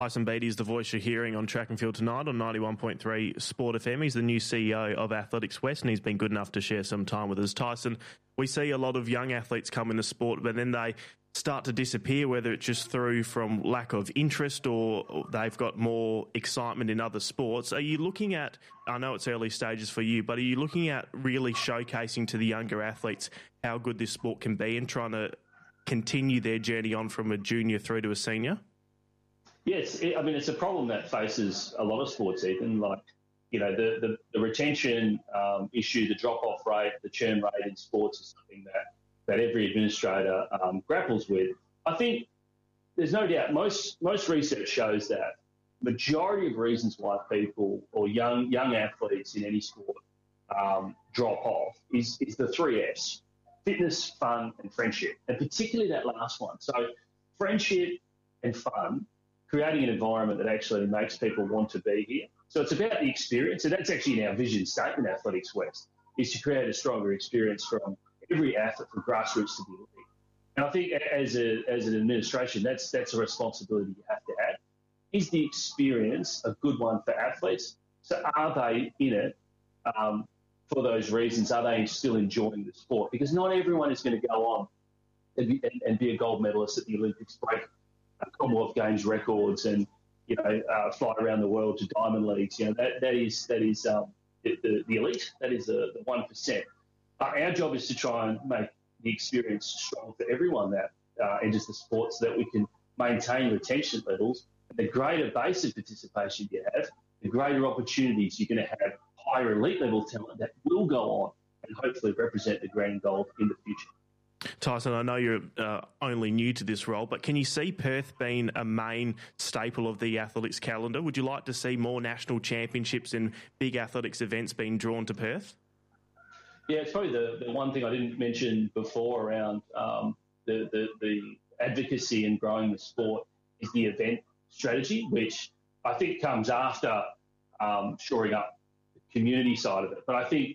Tyson Beattie is the voice you're hearing on Track and Field tonight on 91.3 Sport FM. He's the new CEO of Athletics West, and he's been good enough to share some time with us. Tyson, we see a lot of young athletes come in the sport, but then they start to disappear, whether it's just through from lack of interest or they've got more excitement in other sports. Are you looking at, I know it's early stages for you, but are you looking at really showcasing to the younger athletes how good this sport can be and trying to continue their journey on from a junior through to a senior? Yes, it's a problem that faces a lot of sports, Ethan. Like, the retention issue, the drop-off rate, the churn rate in sports is something that every administrator grapples with. I think there's no doubt most research shows that majority of reasons why people or young athletes in any sport drop off is the three Fs: fitness, fun, and friendship, and particularly that last one. So friendship and fun, creating an environment that actually makes people want to be here. So it's about the experience, and that's actually in our vision statement, Athletics West, is to create a stronger experience from every athlete, from grassroots to the elite. And I think as an administration, that's a responsibility you have to have. Is the experience a good one for athletes? So are they in it for those reasons? Are they still enjoying the sport? Because not everyone is going to go on and be a gold medalist at the Olympics, break Commonwealth Games records, and fly around the world to diamond leagues. That is the elite. That is the 1%. Our job is to try and make the experience strong for everyone that enters the sport, so that we can maintain retention levels. And the greater base of participation you have, the greater opportunities you're going to have higher elite level talent that will go on and hopefully represent the green and gold in the future. Tyson, I know you're only new to this role, but can you see Perth being a main staple of the athletics calendar? Would you like to see more national championships and big athletics events being drawn to Perth? Yeah, it's probably the one thing I didn't mention before around the advocacy and growing the sport is the event strategy, which I think comes after shoring up the community side of it. But I think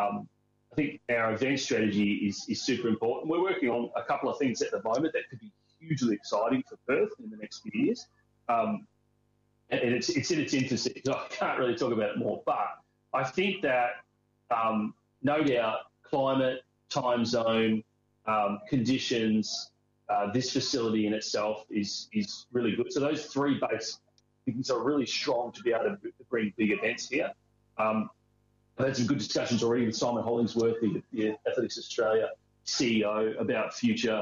our event strategy is super important. We're working on a couple of things at the moment that could be hugely exciting for Perth in the next few years. And it's in its infancy, so I can't really talk about it more. But I think that no doubt climate, time zone, conditions, this facility in itself is really good. So those three base things are really strong to be able to bring big events here. I've had some good discussions already with Simon Hollingsworth, the Athletics Australia CEO, about future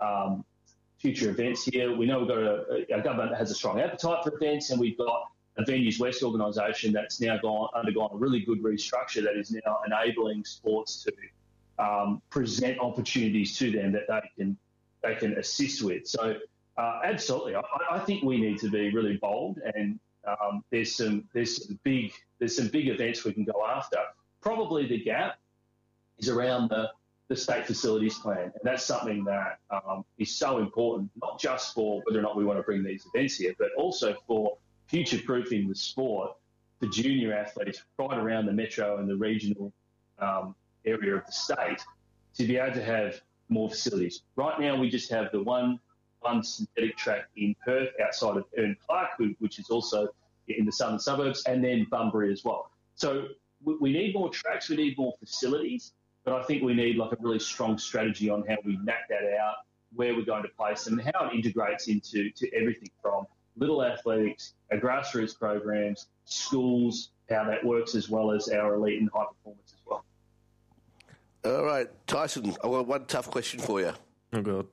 events here. We know our government has a strong appetite for events, and we've got a Venues West organisation that's now undergone a really good restructure that is now enabling sports to present opportunities to them that they can assist with. So absolutely, I think we need to be really bold, and there's some big events we can go after. Probably the gap is around the state facilities plan, and that's something that is so important, not just for whether or not we want to bring these events here, but also for future-proofing the sport for junior athletes right around the metro and the regional area of the state to be able to have more facilities. Right now, we just have the one synthetic track in Perth outside of Ern Clark, which is also in the southern suburbs, and then Bunbury as well. So we need more tracks, we need more facilities, but I think we need like a really strong strategy on how we map that out, where we're going to place them, and how it integrates into everything from little athletics, our grassroots programs, schools, how that works, as well as our elite and high performance as well. All right, Tyson, I've got one tough question for you. Oh, God.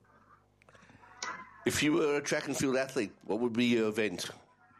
If you were a track and field athlete, what would be your event?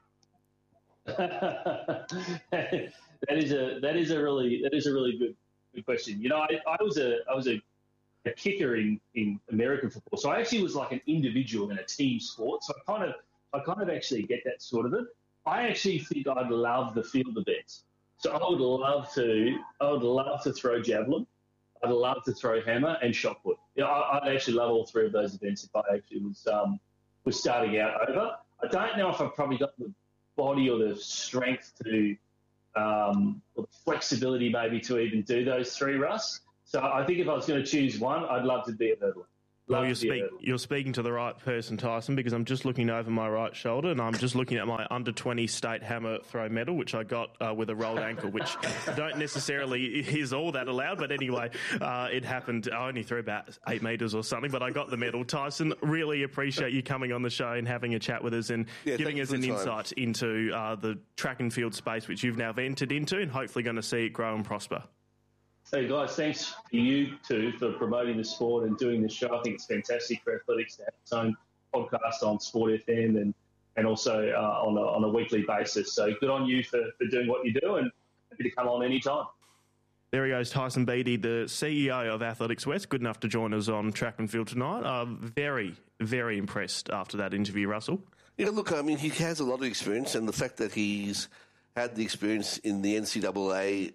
That is a really good question. I was a kicker in American football, so I actually was like an individual in a team sport. So I kind of actually get that sort of it. I actually think I'd love the field events. So I would love to throw javelin. I'd love to throw hammer and shot put. I'd actually love all three of those events if I actually was starting out over. I don't know if I've probably got the body or the strength to, or the flexibility maybe to even do those three, Russ. So I think if I was going to choose one, I'd love to be a hurdler. Well, you're speaking to the right person, Tyson, because I'm just looking over my right shoulder and I'm just looking at my under-20 state hammer throw medal, which I got with a rolled ankle, which don't necessarily is all that allowed. But anyway, it happened. I only threw about 8 metres or something, but I got the medal. Tyson, really appreciate you coming on the show and having a chat with us and giving us an insight into the track and field space, which you've now entered into and hopefully going to see it grow and prosper. Hey guys, thanks to you two for promoting the sport and doing the show. I think it's fantastic for athletics to have its own podcast on Sport FM and also on a weekly basis. So good on you for doing what you do, and happy to come on anytime. There he goes, Tyson Beattie, the CEO of Athletics West, good enough to join us on Track and Field tonight. Very, very impressed after that interview, Russell. Yeah, look, I mean, he has a lot of experience, and the fact that he's had the experience in the NCAA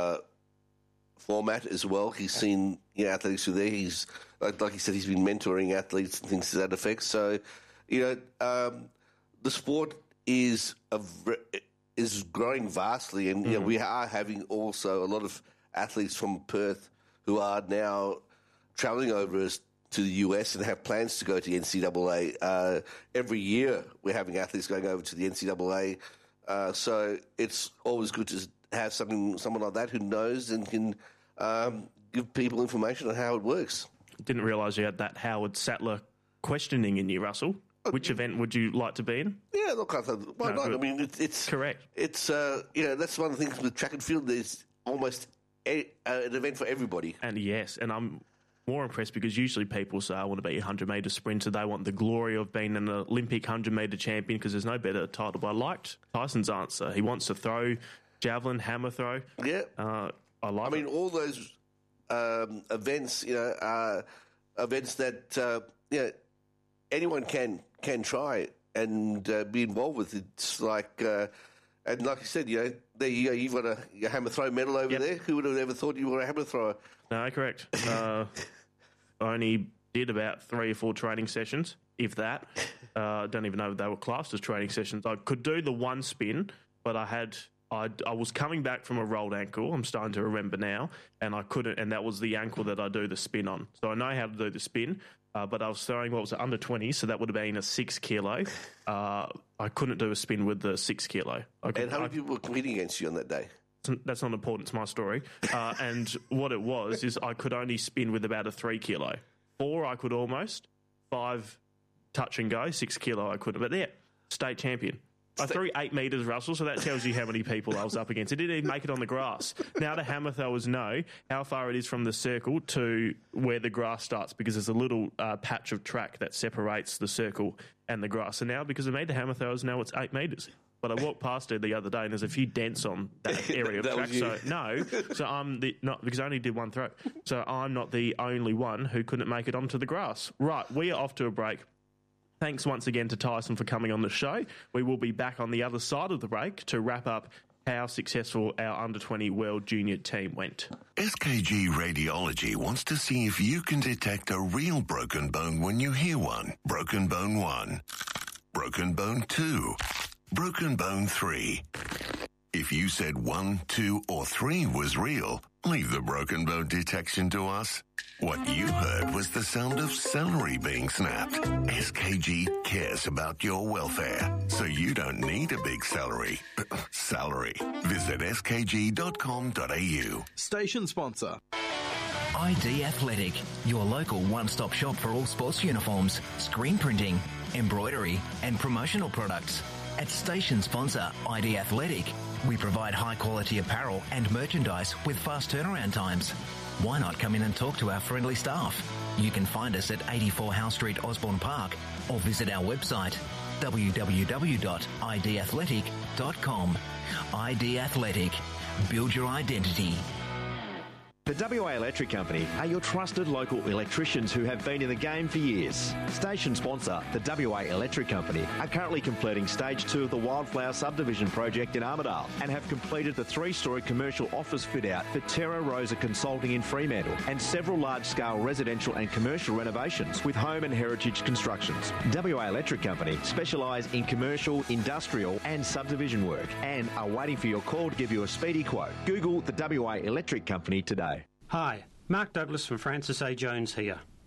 format as well. He's seen athletes through there. He's like he said, he's been mentoring athletes and things to that effect. So, the sport is growing vastly, and we are having also a lot of athletes from Perth who are now travelling over to the US and have plans to go to the NCAA. Every year we're having athletes going over to the NCAA. So it's always good to have someone like that who knows and can give people information on how it works. Didn't realise you had that Howard Sattler questioning in you, Russell. Which event would you like to be in? Yeah, look, I thought, why not? I mean, it's correct. It's that's one of the things with track and field. There's almost an event for everybody. And yes, and I'm more impressed because usually people say, I want to be a 100-metre sprinter. They want the glory of being an Olympic 100-metre champion because there's no better title. But I liked Tyson's answer. He wants to throw javelin, hammer throw. Yeah. I mean, all those events, are events that, anyone can try and be involved with. It's like, and like you said, there you go, you've got a hammer throw medal over there. Who would have ever thought you were a hammer thrower? No, correct. I only did about 3 or 4 training sessions, if that. Don't even know if they were classed as training sessions. I could do the one spin, but I was coming back from a rolled ankle, I'm starting to remember now, and I couldn't, and that was the ankle that I do the spin on. So I know how to do the spin, but I was throwing, under 20, so that would have been a 6 kilo. I couldn't do a spin with the 6 kilo. And how many people were competing against you on that day? That's not important to my story. And what it was is I could only spin with about a 3 kilo. 4 I could almost, 5 touch and go, 6 kilo I couldn't. But there, state champion. I threw 8 metres, Russell, so that tells you how many people I was up against. It didn't even make it on the grass. Now the hammer throwers know how far it is from the circle to where the grass starts because there's a little patch of track that separates the circle and the grass. So now, because of me, the hammer throwers know it's 8 metres. But I walked past it the other day and there's a few dents on that area of track. So I'm because I only did one throw. So I'm not the only one who couldn't make it onto the grass. Right, we are off to a break. Thanks once again to Tyson for coming on the show. We will be back on the other side of the break to wrap up how successful our under-20 World Junior team went. SKG Radiology wants to see if you can detect a real broken bone when you hear one. Broken bone 1. Broken bone 2. Broken bone 3. If you said 1, 2, or 3 was real, leave the broken bone detection to us. What you heard was the sound of celery being snapped. SKG cares about your welfare, so you don't need a big salary. Visit skg.com.au. Station sponsor. ID Athletic, your local one-stop shop for all sports uniforms, screen printing, embroidery, and promotional products. At station sponsor ID Athletic, we provide high-quality apparel and merchandise with fast turnaround times. Why not come in and talk to our friendly staff? You can find us at 84 Howe Street, Osborne Park, or visit our website, www.idathletic.com. ID Athletic. Build your identity. The WA Electric Company are your trusted local electricians who have been in the game for years. Station sponsor, the WA Electric Company, are currently completing Stage 2 of the Wildflower Subdivision project in Armidale and have completed the 3-storey commercial office fit-out for Terra Rosa Consulting in Fremantle and several large-scale residential and commercial renovations with home and heritage constructions. WA Electric Company specialise in commercial, industrial and subdivision work and are waiting for your call to give you a speedy quote. Google the WA Electric Company today. Hi, Mark Douglas from Francis A. Jones here.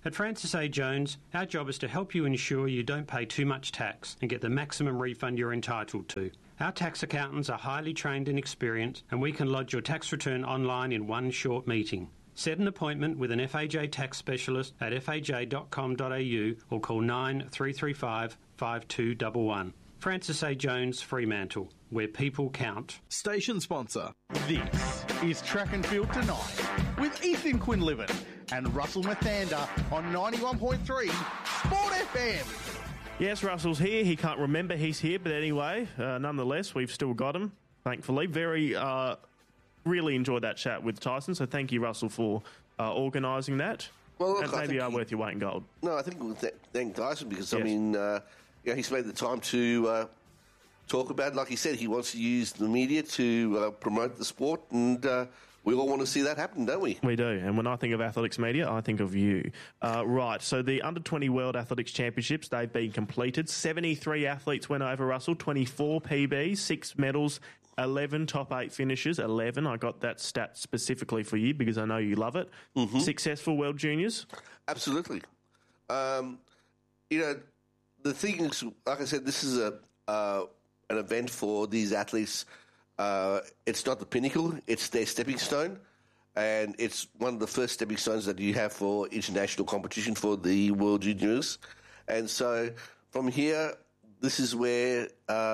At Francis A. Jones, our job is to help you ensure you don't pay too much tax and get the maximum refund you're entitled to. Our tax accountants are highly trained and experienced, and we can lodge your tax return online in one short meeting. Set an appointment with an FAJ tax specialist at faj.com.au or call 9335 5211. Francis A. Jones, Fremantle, where people count. Station sponsor. This is Track and Field Tonight with Ethan Quinlivan and Russell Mathander on 91.3 Sport FM. Yes, Russell's here. He can't remember he's here, but anyway, nonetheless, we've still got him, thankfully. Really enjoyed that chat with Tyson, so thank you, Russell, for organising that. Well, look, maybe are worth your weight in gold. No, I think we'll thank Tyson because, yes. I mean, he's made the time to talk about it. Like he said, he wants to use the media to promote the sport, and we all want to see that happen, don't we? We do. And when I think of athletics media, I think of you. Right. So the Under-20 World Athletics Championships, they've been completed. 73 athletes went over, Russell. 24 PBs, 6 medals, 11 top 8 finishes. 11. I got that stat specifically for you because I know you love it. Mm-hmm. Successful World Juniors? Absolutely. The thing is, like I said, this is an event for these athletes. It's not the pinnacle, it's their stepping stone, and it's one of the first stepping stones that you have for international competition for the World Juniors. And so from here, this is where,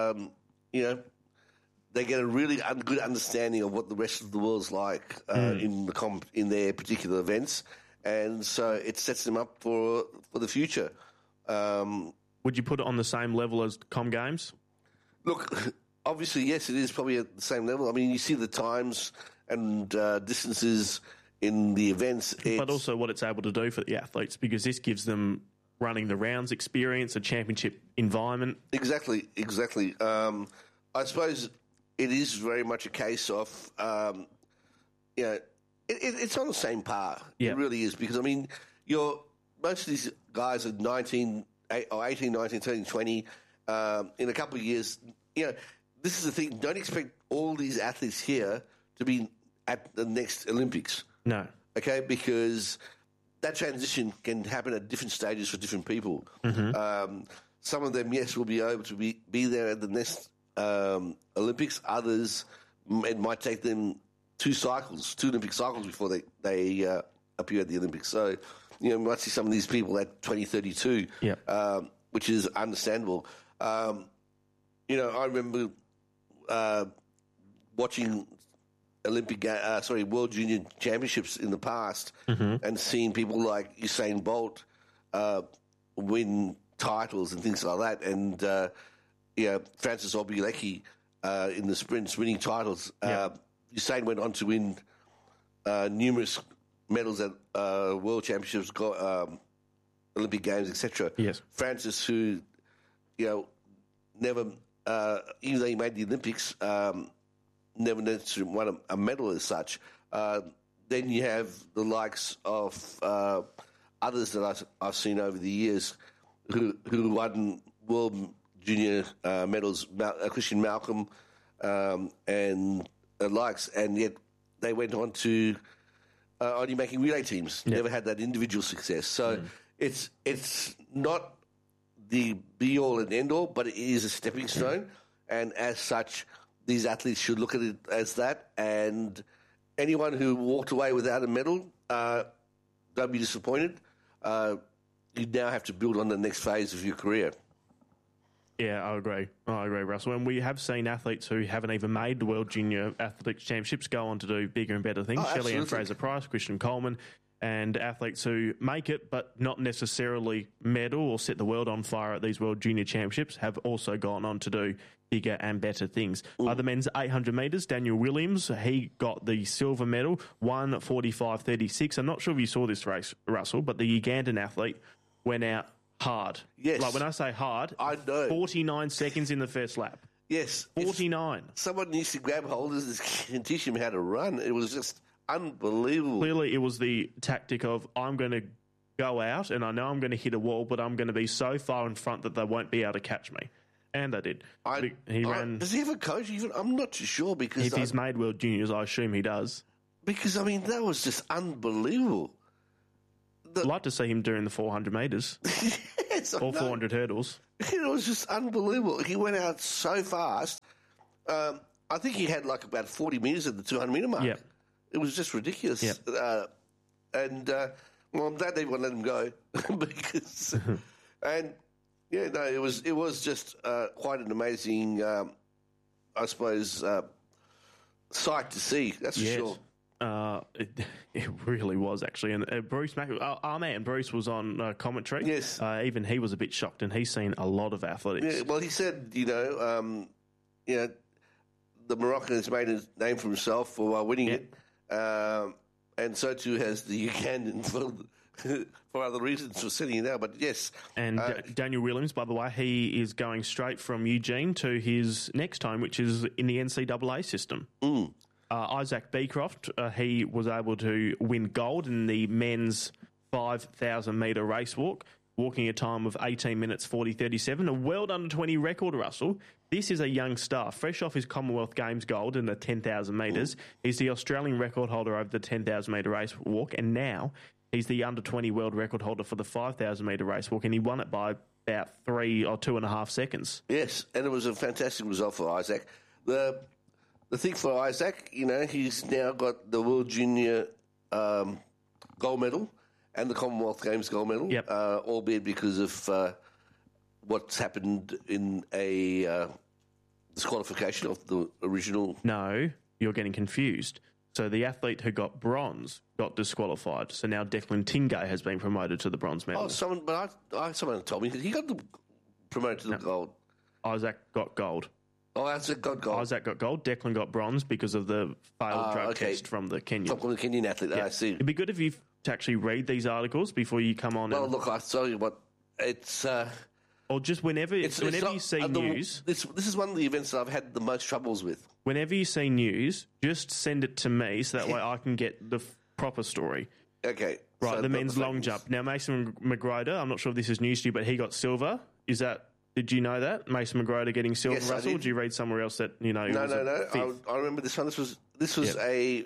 they get a really good understanding of what the rest of the world's like in their particular events. And so it sets them up for the future. Would you put it on the same level as Com Games? Look, obviously, yes, it is probably at the same level. I mean, you see the times and distances in the events. But also what it's able to do for the athletes, because this gives them running the rounds experience, a championship environment. Exactly. I suppose it is very much a case of, it's on the same par. Yep. It really is, because, I mean, most of these guys are 18, 19, 30, 20. In a couple of years, this is the thing. Don't expect all these athletes here to be at the next Olympics. No. Okay? Because that transition can happen at different stages for different people. Mm-hmm. Some of them, yes, will be able to be there at the next Olympics. Others, it might take them 2 Olympic cycles before they appear at the Olympics. So, you might see some of these people at 2032, which is understandable. I remember watching World Junior Championships in the past, mm-hmm. and seeing people like Usain Bolt win titles and things like that, and Francis Obilecki in the sprints winning titles. Usain went on to win numerous medals at World Championships, Olympic Games, etc. Yes, Francis, who never, even though he made the Olympics, never necessarily won a medal as such. Then you have the likes of others that I've seen over the years who won World Junior medals, Christian Malcolm and the likes, and yet they went on to only making relay teams. Yep. Never had that individual success. So it's not the be-all and end-all, but it is a stepping stone, and as such, these athletes should look at it as that, and anyone who walked away without a medal, don't be disappointed. You now have to build on the next phase of your career. Yeah, I agree, Russell. And we have seen athletes who haven't even made the World Junior Athletics Championships go on to do bigger and better things. Shelley-Ann Fraser-Pryce, Christian Coleman, and athletes who make it but not necessarily medal or set the world on fire at these World Junior Championships have also gone on to do bigger and better things. The men's 800 metres, Daniel Williams, he got the silver medal, 1:45.36. I'm not sure if you saw this race, Russell, but the Ugandan athlete went out hard. Yes. Like, when I say hard, I know. 49 seconds in the first lap. Yes. 49. Someone needs to grab hold of this and teach him how to run. It was just unbelievable. Clearly, it was the tactic of, I'm going to go out and I know I'm going to hit a wall, but I'm going to be so far in front that they won't be able to catch me. And they did. He ran. Does he have a coach? I'm not too sure, because if he's made World Juniors, I assume he does. Because, I mean, that was just unbelievable. I'd like to see him doing the 400 metres yes, or 400 hurdles. It was just unbelievable. He went out so fast. I think he had like about 40 metres at the 200-metre mark. Yep. It was just ridiculous. Yep. Well, I'm glad they won't let him go because, it was just quite an amazing, I suppose, sight to see. That's for sure. It really was actually, and Bruce our man Bruce was on commentary. Yes, even he was a bit shocked, and he's seen a lot of athletics. Yeah, well, he said, the Moroccan has made a name for himself for winning it, and so too has the Ugandan for other reasons for setting it out. But yes, and Daniel Williams, by the way, he is going straight from Eugene to his next home, which is in the NCAA system. Isaac Beecroft, he was able to win gold in the men's 5,000 metre race walk, walking a time of 18 minutes 40.37, a world under 20 record, Russell. This is a young star, fresh off his Commonwealth Games gold in the 10,000 metres. He's the Australian record holder over the 10,000 metre race walk, and now he's the under 20 world record holder for the 5,000 metre race walk, and he won it by about 3 or 2.5 seconds. Yes, and it was a fantastic result for Isaac. The thing for Isaac, he's now got the World Junior gold medal and the Commonwealth Games gold medal, albeit because of what's happened in a disqualification of the original. No, you're getting confused. So the athlete who got bronze got disqualified. So now Declan Tingay has been promoted to the bronze medal. Oh, someone told me he got promoted to the gold. Isaac got gold. Oh, Isaac got gold. Isaac got gold. Declan got bronze because of the failed drug test from the Kenyan. From the Kenyan athlete, I see. It'd be good if you to actually read these articles before you come on. Well, look, I tell you what, it's... or just whenever you see news... This is one of the events that I've had the most troubles with. Whenever you see news, just send it to me so that way I can get the proper story. Okay. Right, so the men's long jump. Now, Mason McGroder, I'm not sure if this is news to you, but he got silver. Did you know that? Mason McGroder getting silver, yes, Russell? Or did you read somewhere else that, No. I remember this one. This was a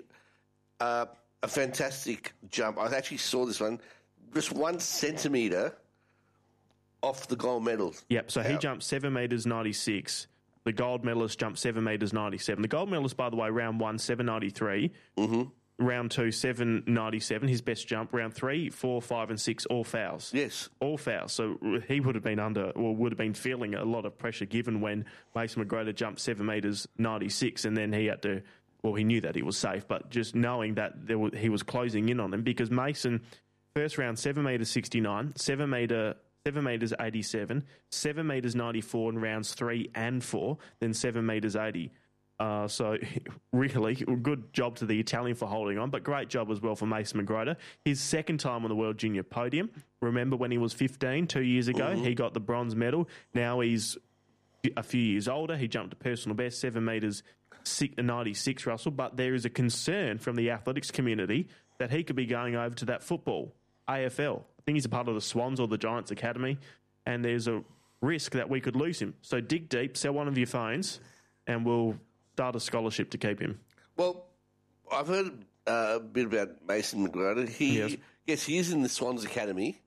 fantastic jump. I actually saw this one. Just 1 centimetre off the gold medal. Yep, so he jumped 7 metres 96. The gold medalist jumped 7 metres 97. The gold medalist, by the way, round 1, 7.93. Mm-hmm. Round 2, 7.97, his best jump. Round 3, 4, 5 and 6, all fouls. Yes. All fouls. So he would have been feeling a lot of pressure given when Mason McGroder jumped 7 metres 96 and then he had to, he knew that he was safe, but just knowing that he was closing in on him because Mason, first round, 7 metres 69, 7 metres 87, 7 metres 94 in rounds 3 and 4, then 7 metres 80. So really good job to the Italian for holding on, but great job as well for Mason McGroder. His second time on the World Junior podium. Remember when he was 15, 2 years ago, he got the bronze medal. Now he's a few years older. He jumped a personal best, 7 metres 96, Russell, but there is a concern from the athletics community that he could be going over to that football, AFL. I think he's a part of the Swans or the Giants Academy, and there's a risk that we could lose him. So dig deep, sell one of your phones, and we'll start a scholarship to keep him. Well, I've heard a bit about Mason McGroder. He is in the Swans Academy,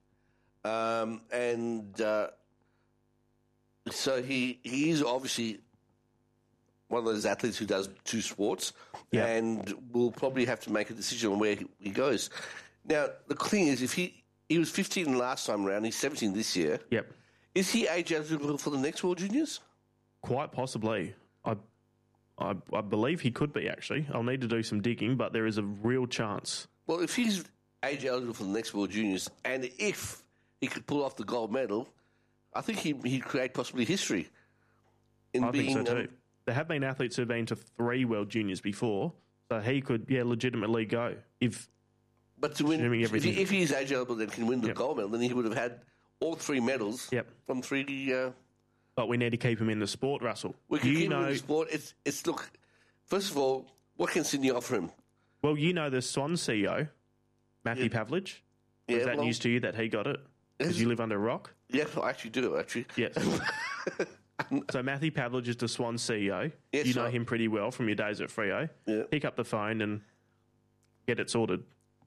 and so he is obviously one of those athletes who does 2 sports, and will probably have to make a decision on where he goes. Now, the thing is, if he was 15 last time around, he's 17 this year. Yep. Is he age eligible for the next World Juniors? Quite possibly. I believe he could be, actually. I'll need to do some digging, but there is a real chance. Well, if he's age eligible for the next World Juniors, and if he could pull off the gold medal, I think he'd create possibly history. I think so too. There have been athletes who have been to 3 World Juniors before, so he could, legitimately go. But to win, if he is age eligible and can win the gold medal, then he would have had all 3 medals from 3... But we need to keep him in the sport, Russell. We can keep him in the sport. It's look, first of all, what can Sydney offer him? Well, the Swan CEO, Matthew Pavlich. Is that news to you that he got it? Because you live under a rock? Yeah, I actually do, actually. Yes. So Matthew Pavlich is the Swan CEO. Yes, you know him pretty well from your days at Freo. Yeah. Pick up the phone and get it sorted.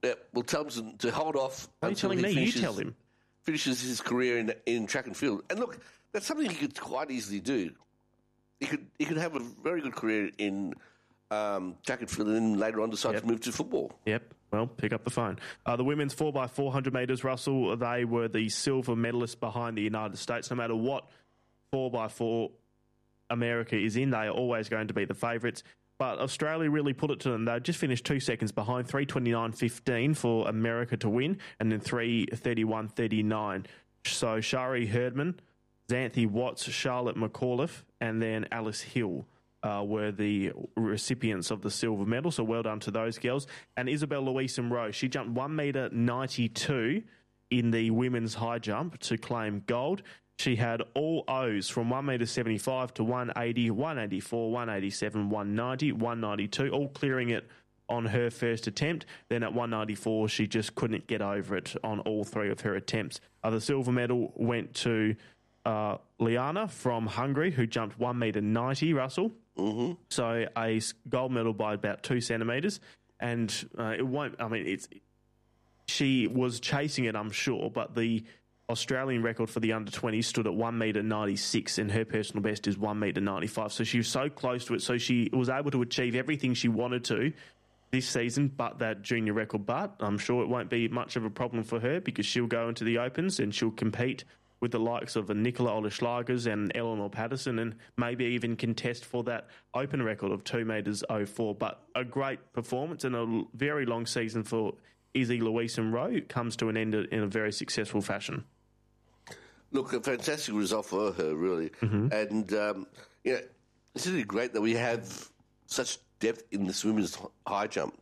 Well, tell him to hold off. Are you telling me? You tell him. Finishes his career in track and field. And look, that's something he could quite easily do. He could have a very good career in track and field, and then later on decide to move to football. Yep. Well, pick up the phone. The women's 4x400 metres, Russell, they were the silver medalists behind the United States. No matter what 4x4 America is in, they are always going to be the favourites. But Australia really put it to them. They just finished 2 seconds behind, 3:29.15 for America to win, and then 3:31.39. So Shari Herdman, Xanthi Watts, Charlotte McAuliffe, and then Alice Hill were the recipients of the silver medal. So well done to those girls. And Isabel Louison-Rowe, she jumped 1.92 in the women's high jump to claim gold. She had all O's from 1.75 to 180, 184, 187, 190, 192, all clearing it on her first attempt. Then at 194, she just couldn't get over it on all 3 of her attempts. The silver medal went to Liana from Hungary, who jumped 1.90 metre, Russell. Mm-hmm. So a gold medal by about 2 centimetres. And it won't, I mean, she was chasing it, I'm sure, but the Australian record for the under-20s stood at 1.96 metre, and her personal best is 1.95 metre. So she was so close to it. So she was able to achieve everything she wanted to this season, but that junior record. But I'm sure it won't be much of a problem for her, because she'll go into the Opens and she'll compete with the likes of Nicola Oleschlagers and Eleanor Patterson, and maybe even contest for that open record of 2.04 metres. But a great performance and a very long season for Izzy Louison-Rowe comes to an end in a very successful fashion. Look, a fantastic result for her, really. Mm-hmm. And, it's really great that we have such depth in this women's high jump.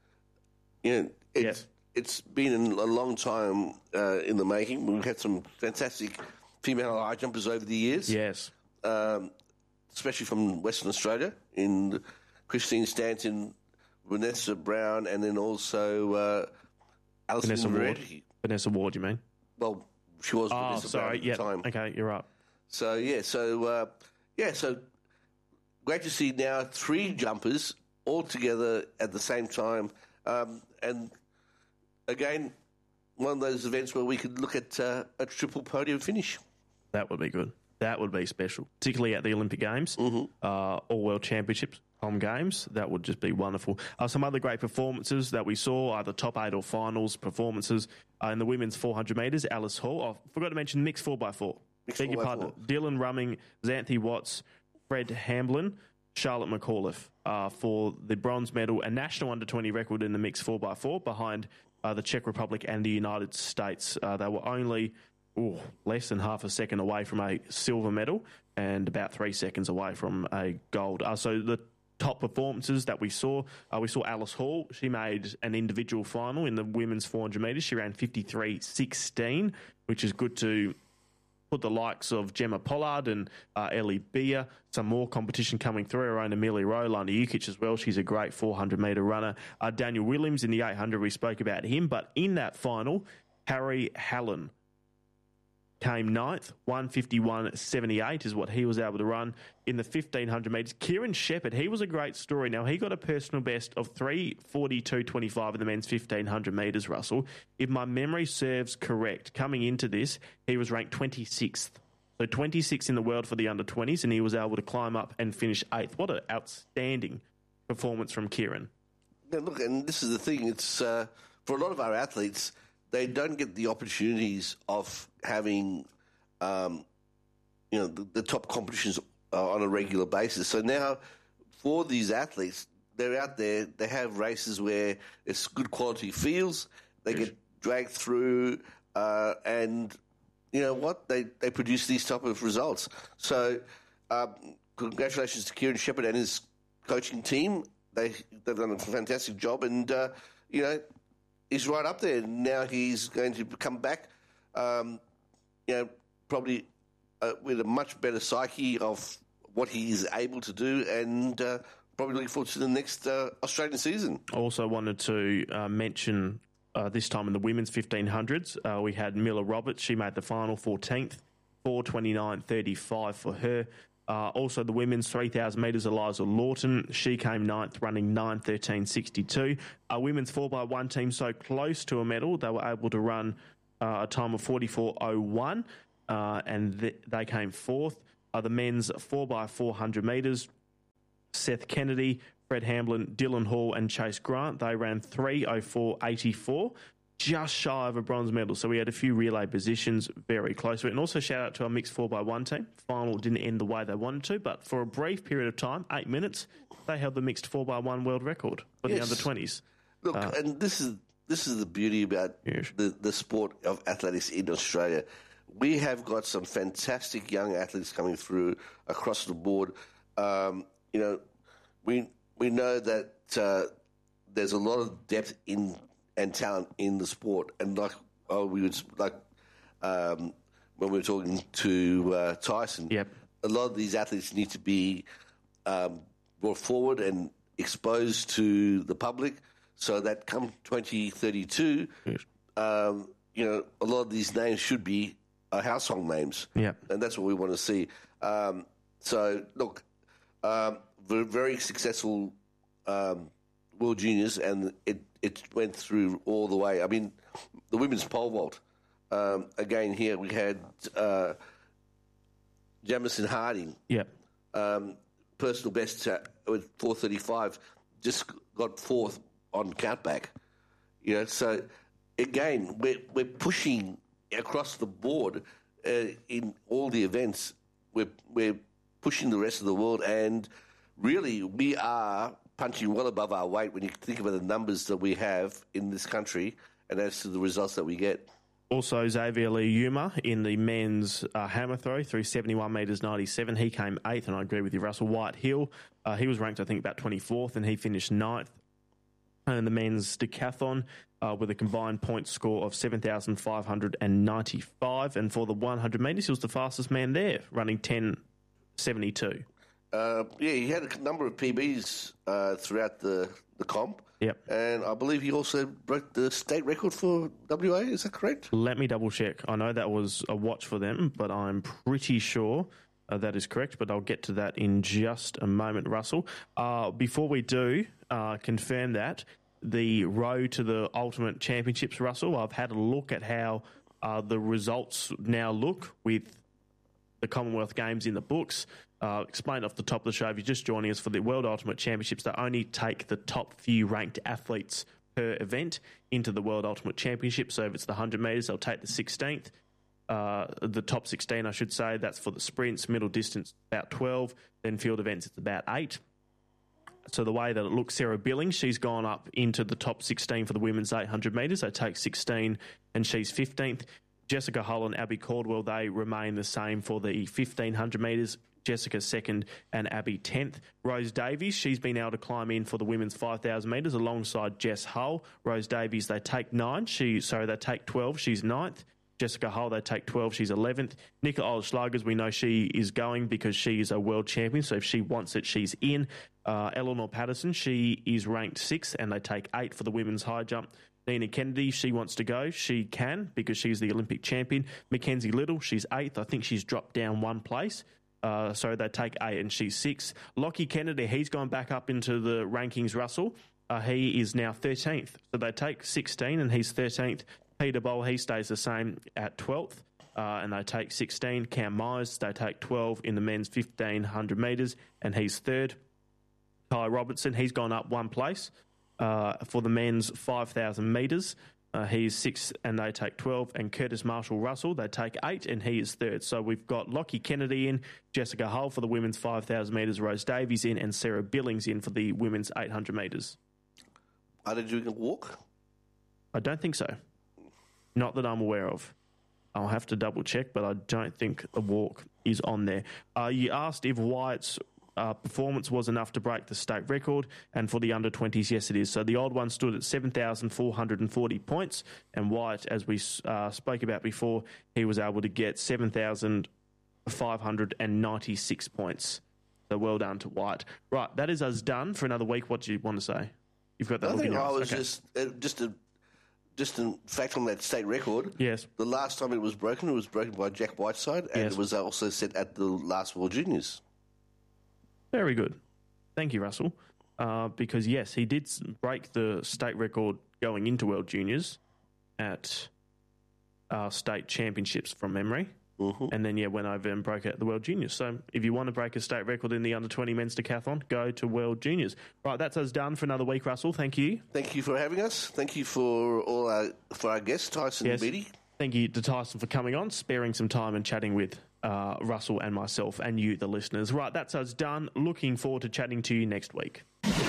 It's been a long time in the making. We've had some fantastic female high jumpers over the years. Yes. Especially from Western Australia, in Christine Stanton, Vanessa Brown, and then also Alison Ward. Vanessa Ward, you mean? Well, she was Vanessa Brown at the time. Okay, you're right. So great to see now 3 jumpers all together at the same time. And again, one of those events where we could look at a triple podium finish. That would be good. That would be special, particularly at the Olympic Games, All World Championships, Com Games. That would just be wonderful. Some other great performances that we saw, either top 8 or finals performances in the women's 400 metres. Alice Hall. I forgot to mention mixed 4x4. Beg your pardon. Dylan Rumming, Xanthi Watts, Fred Hamblin, Charlotte McAuliffe for the bronze medal, a national under-20 record in the mixed 4x4 behind the Czech Republic and the United States. They were only less than half a second away from a silver medal and about 3 seconds away from a gold. So the top performances that we saw Alice Hall. She made an individual final in the women's 400 metres. She ran 53.16, which is good to put the likes of Gemma Pollard and Ellie Beer, some more competition coming through. Her own Amelia Rowe, Lana Jukic as well. She's a great 400-metre runner. Daniel Williams in the 800, we spoke about him. But in that final, Harry Hallen came 9th, 151.78 is what he was able to run in the 1,500 metres. Kieran Shepherd, he was a great story. Now, he got a personal best of 3:42.25 in the men's 1,500 metres, Russell. If my memory serves correct, coming into this, he was ranked 26th. So 26th in the world for the under-20s, and he was able to climb up and finish 8th. What an outstanding performance from Kieran. Now, look, and this is the thing, it's for a lot of our athletes, they don't get the opportunities of having, the top competitions on a regular basis. So now, for these athletes, they're out there, they have races where it's good quality fields, they get dragged through, and you know what? They produce these type of results. So, congratulations to Kieran Shepherd and his coaching team. They've done a fantastic job, and he's right up there. Now he's going to come back, probably with a much better psyche of what he is able to do, and probably looking forward to the next Australian season. Also wanted to mention this time in the women's 1500s, we had Miller Roberts. She made the final 14th, 4:29.35 for her. Also, the women's 3,000 metres, Eliza Lawton, she came 9th, running 9:13.62. Our women's 4x1 team so close to a medal, they were able to run a time of 44.01, and they came 4th. The men's 4x400 metres, Seth Kennedy, Fred Hamblin, Dylan Hall and Chase Grant, they ran 3:04.84, just shy of a bronze medal. So we had a few relay positions very close to it. And also shout out to our mixed 4x1 team. Final didn't end the way they wanted to, but for a brief period of time, 8 minutes, they held the mixed 4x1 world record for the under-20s. Look, and this is the beauty about the sport of athletics in Australia. We have got some fantastic young athletes coming through across the board. We know that there's a lot of depth and talent in the sport, and when we were talking to Tyson, a lot of these athletes need to be brought forward and exposed to the public, so that come 2032, a lot of these names should be household names, and that's what we want to see. So look. Very successful World Juniors, and it went through all the way. I mean, the women's pole vault. Again, here we had Jamison Harding. Personal best with 4:35, just got 4th on countback. So again, we're pushing across the board in all the events. We're pushing the rest of the world, and really, we are punching well above our weight when you think about the numbers that we have in this country and as to the results that we get. Also, Xavier Lee-Yuma in the men's hammer throw through 71 metres 97. He came 8th, and I agree with you, Russell. White Hill, he was ranked, I think, about 24th, and he finished 9th. And the men's decathlon with a combined point score of 7,595. And for the 100 metres, he was the fastest man there, running 10:72. He had a number of PBs throughout the comp. And I believe he also broke the state record for WA. Is that correct? Let me double check. I know that was a watch for them, but I'm pretty sure that is correct. But I'll get to that in just a moment, Russell. Before we do confirm that, the road to the Ultimate Championships, Russell, I've had a look at how the results now look with the Commonwealth Games in the books. Explained off the top of the show, if you're just joining us for the World Ultimate Championships, they only take the top few ranked athletes per event into the World Ultimate Championship. So if it's the 100 metres, they'll take the 16th. The top 16, I should say. That's for the sprints. Middle distance, about 12. Then field events, it's about 8. So the way that it looks, Sarah Billings, she's gone up into the top 16 for the women's 800 metres. They take 16 and she's 15th. Jessica Hull and Abby Caldwell, they remain the same for the 1,500 metres. Jessica 2nd and Abby 10th. Rose Davies, she's been able to climb in for the women's 5,000 metres alongside Jess Hull. Rose Davies, they take 9. They take 12. She's 9th. Jessica Hull, they take 12. She's 11th. Nika Olschlagers, we know she is going because she is a world champion. So if she wants it, she's in. Eleanor Patterson, she is ranked 6th and they take 8 for the women's high jump. Nina Kennedy, she wants to go. She can because she's the Olympic champion. Mackenzie Little, she's 8th. I think she's dropped down 1 place. So they take 8 and she's 6th. Lockie Kennedy, he's gone back up into the rankings, Russell. He is now 13th. So they take 16 and he's 13th. Peter Bowl, he stays the same at 12th. And they take 16. Cam Myers, they take 12 in the men's 1,500 metres and he's 3rd. Ty Robertson, he's gone up 1 place for the men's 5,000 metres. He's 6th and they take 12. And Curtis Marshall Russell, they take 8 and he is 3rd. So we've got Lockie Kennedy in, Jessica Hull for the women's 5,000 metres, Rose Davies in, and Sarah Billings in for the women's 800 metres. Are they doing a walk? I don't think so. Not that I'm aware of. I'll have to double check, but I don't think a walk is on there. You asked if Wyatt's performance was enough to break the state record, and for the under-20s, yes, it is. So the old one stood at 7,440 points, and Wyatt, as we spoke about before, he was able to get 7,596 points. So well done to Wyatt. Right, that is us done for another week. What do you want to say? You've got that. I think I was just in fact on that state record. Yes. The last time it was broken by Jack Whiteside, and yes, it was also set at the last World Juniors. Very good. Thank you, Russell. Because, yes, he did break the state record going into World Juniors at state championships from memory. Mm-hmm. And then, went over and broke it at the World Juniors. So if you want to break a state record in the under-20 men's decathlon, go to World Juniors. Right, that's us done for another week, Russell. Thank you. Thank you for having us. Thank you for our guests, Tyson and Beatty. Thank you to Tyson for coming on, sparing some time and chatting with Russell and myself and you, the listeners. Right, that's us done. Looking forward to chatting to you next week.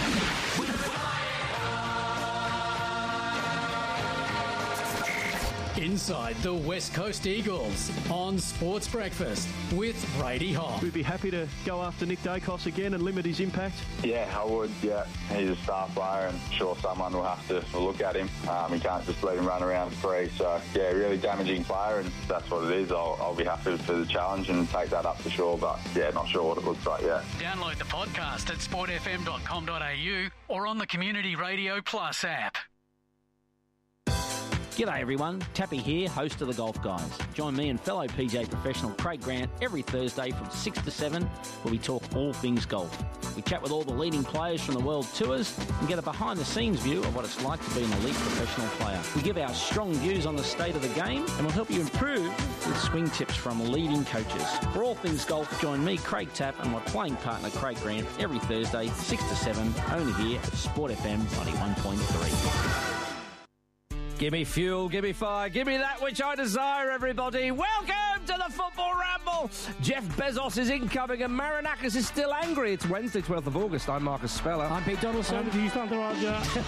Inside the West Coast Eagles on Sports Breakfast with Brady Hoff. We'd be happy to go after Nick Dacos again and limit his impact. Yeah, I would, yeah. He's a star player and sure someone will have to look at him. We can't just let him run around free. So, yeah, really damaging player and that's what it is. I'll be happy for the challenge and take that up for sure. But, yeah, not sure what it looks like yet. Download the podcast at sportfm.com.au or on the Community Radio Plus app. G'day everyone, Tappy here, host of The Golf Guys. Join me and fellow PJ professional Craig Grant every Thursday from 6 to 7 where we talk all things golf. We chat with all the leading players from the world tours and get a behind-the-scenes view of what it's like to be an elite professional player. We give our strong views on the state of the game and we'll help you improve with swing tips from leading coaches. For all things golf, join me, Craig Tapp, and my playing partner Craig Grant every Thursday, 6 to 7, only here at Sport FM 91.3. Give me fuel, give me fire, give me that which I desire, everybody. Welcome to the Football Ramble. Jeff Bezos is incoming and Marinakis is still angry. It's Wednesday, 12th of August. I'm Marcus Speller. I'm Pete Donaldson.